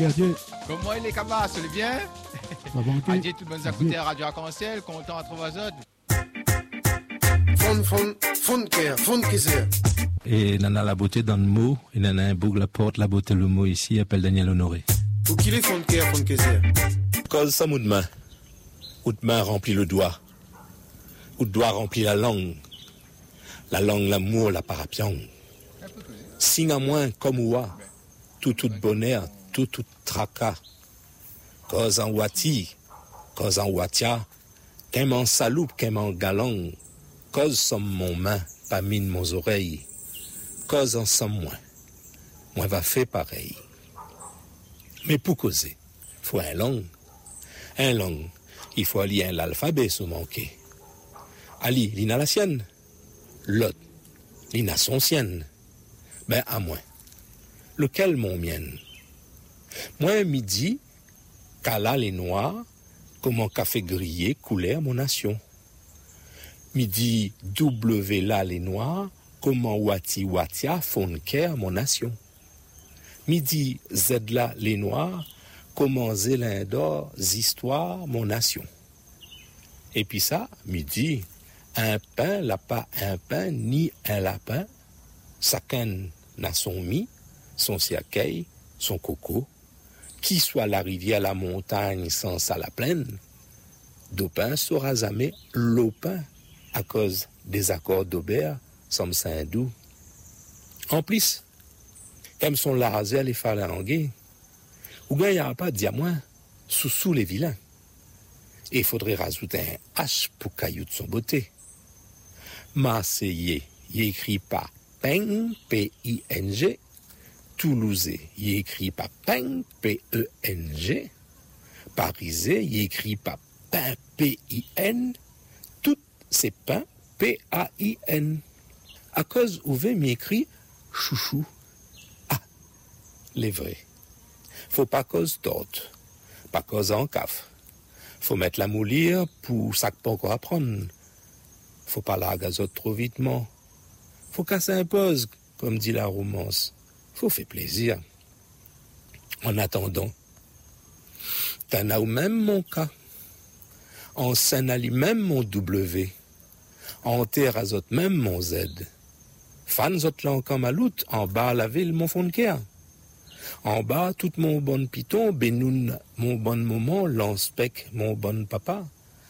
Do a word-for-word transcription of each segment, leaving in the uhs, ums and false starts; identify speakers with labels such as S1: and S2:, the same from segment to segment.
S1: quartier.
S2: Comment il est, Kaba? C'est bien? Adieu, tout le monde à écouter Radio Arc-en-Ciel, content à trouver autres.
S3: Fun, fun, fun, care, fun, kisser.
S4: Et nana la beauté dans le mot, et nana un boug la porte, la beauté le mot ici, appelle Daniel Honoré.
S3: Pour qui les fun, care, fun, kisser?
S4: Cause ça, de main. Ou de main remplit le doigt. Ou de doigt remplit la langue. La langue, l'amour, la parapiang. Signe à moins comme ouah. Tout, tout bonheur, tout, tout tracas. Cause en wati, cause en watia. Qu'un m'en saloupe, qu'un m'en galang. Cause somme mon main, pas mine mon oreille. Cause en somme moins. Moi va fait pareil. Mais pour causer, faut un langue. Un langue, il faut allier un l'alphabet sous manquer. Ali, l'ina la sienne. L'autre, l'ina son sienne. Ben à moi. Lequel mon mienne? Moi midi, cala les noirs, comme un café grillé coulait à mon nation. Midi W là les noirs, comme un wati watia fonke à mon nation. Midi Z là les noirs, comme un zélin d'or, histoires mon nation. Et puis ça, midi, un pain, là pas un pain, ni un lapin, chacun n'a son mi, son siaquet, son coco, qui soit la rivière, la montagne, sans ça la plaine, d'opin sera jamais l'opin, à cause des accords d'Aubert, somme saint-doux. En plus, comme sont larasés les phalangués, ou bien il n'y a pas de diamant, sous sous les vilains. Et il faudrait rajouter un H pour caillou de son beauté. Marseillais, il écrit pas Peng, P I N G. Toulousais, il écrit pas Peng, P E N G. Parisais, il écrit pas Pain, P I N. Tout c'est pain, P A I N. À cause où m'y écrit chouchou. Ah, les vrais. Faut pas cause torte, pas cause en caf. Faut mettre la moulir pour ça que pas encore apprendre. Faut pas la gazote trop vitement. Faut qu'elle s'impose, comme dit la romance. Faut faire plaisir. En attendant, t'en as ou même mon cas. En scène à lui-même mon W. En terre à zot même mon Z. Fan zot là encore maloute, en bas la ville mon fond de cœur. En bas, tout mon bon piton, Benoun, mon bon moment, Lanspec, mon bon papa.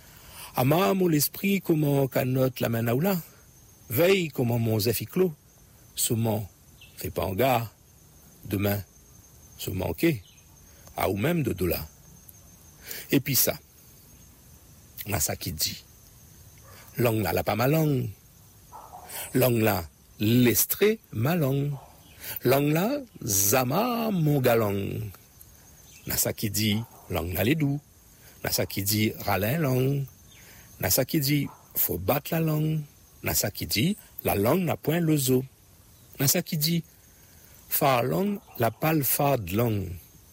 S4: Ama, mon l'esprit, comment canote la manaoula. Veille, comment mon zéficlo. Souvent, fais pas en gare. Demain, se manquer. À ou même de dollars. Et puis ça, on a ça qui dit. Langue là, la pas ma langue. Langue là, l'estré, ma langue. Langue là, zama mon galang. Nasa qui dit, langue là les doux. Nasa qui dit, râlin langue. Nasa qui dit, faut battre la langue. Nasa qui dit, la langue n'a point le zo. Nasa qui dit, far langue, la pâle far de langue.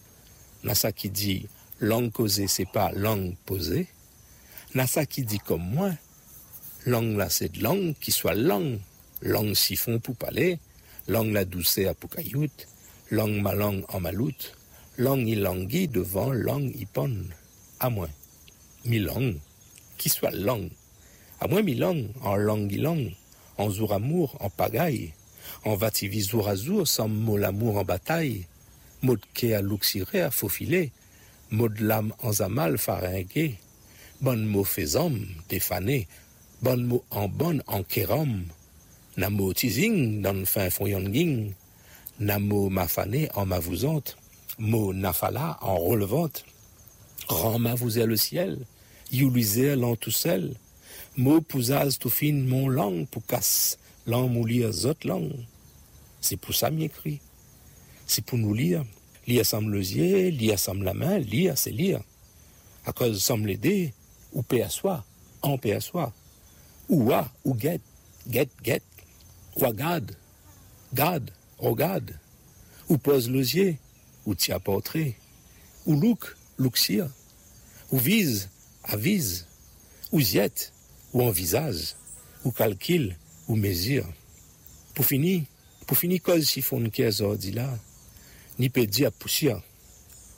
S4: Nasa qui dit, langue causée, c'est pas langue posée. Nasa qui dit comme moi, langue là c'est de langue qui soit langue. Langue siphon pour parler. Langue la douceur pour cailloute, langue ma langue en maloute, langue y langui devant langue y ponne. À moins, mi langue, qui soit langue. À moins mi langue, en langue y langue, en jour amour, en pagaille, en vativi jour à jour, sans mot l'amour en bataille, mot de quai à l'ouxiré à faufiler, mot de l'âme en zamal faringué, bonne mot faisant, défané, bonne mot en bonne en kérom, Namo teasing dans le fin fond yonging, Namo mafané en mavouzante, Mo nafala en relevante, Rend mavouzer le ciel, Youliser l'en tout seul, Mo pouzaz tout fin mon langue pour casse, l'en moulir zot langue. C'est pour ça m'y écrit. C'est pour nous lire. Lire semble les yeux, lire semble la main, lire c'est lire. À cause semble l'aider, ou paix à soi, en paix à soi. Ou à, ou get, get, get. Regarde, garde, regarde, ou pose l'osier, ou tient portrait, ou look, look-sire, ou vise, avise, ou ziette, ou envisage, ou calcule, ou mesure. Pour finir, pour finir, cause chiffon qu'est ordi là, ni pédi à poussière,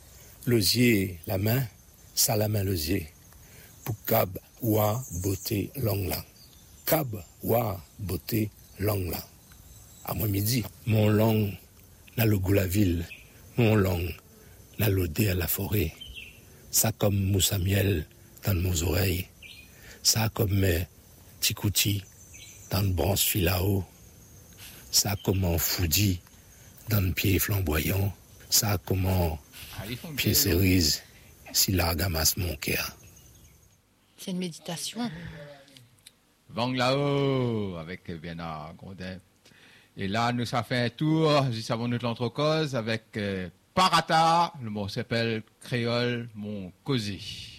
S4: Losier, la main, ça la main losier. Pour cab, wa, beauté, long lang. Cab, wa, beauté, long lang. À moi midi, mon long, n'a le goût la ville. Mon long, n'a l'odeur à la forêt. Ça comme mousse à miel dans mes oreilles. Ça comme mes tikouti dans le bronze filao. Ça comme un foudi dans le pied flamboyant. Ça comme un pied cerise si la ramasse mon cœur.
S1: C'est une méditation.
S2: Vang là-haut avec Bernard Grondin. Et là, nous avons fait un tour juste avant notre entrecause avec euh, Parata, le mot s'appelle Créole, mon cosy.